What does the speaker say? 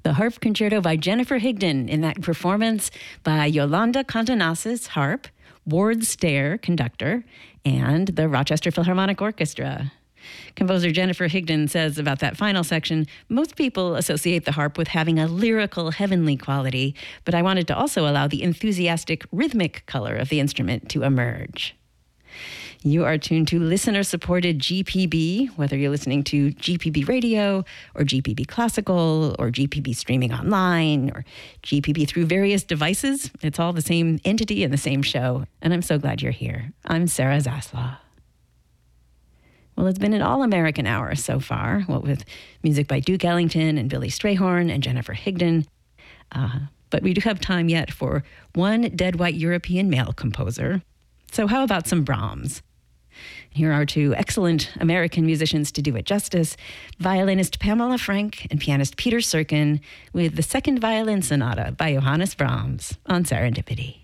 The Harp Concerto by Jennifer Higdon, in that performance by Yolanda Contonasis, harp, Ward Stair, conductor, and the Rochester Philharmonic Orchestra. Composer Jennifer Higdon says about that final section, most people associate the harp with having a lyrical, heavenly quality, but I wanted to also allow the enthusiastic, rhythmic color of the instrument to emerge. You are tuned to listener-supported GPB, whether you're listening to GPB Radio or GPB Classical or GPB streaming online or GPB through various devices. It's all the same entity and the same show, and I'm so glad you're here. I'm Sarah Zaslaw. Well, it's been an all-American hour so far, what with music by Duke Ellington and Billy Strayhorn and Jennifer Higdon. But we do have time yet for one dead white European male composer. So how about some Brahms? Here are two excellent American musicians to do it justice, violinist Pamela Frank and pianist Peter Serkin with the Second Violin Sonata by Johannes Brahms on Serendipity.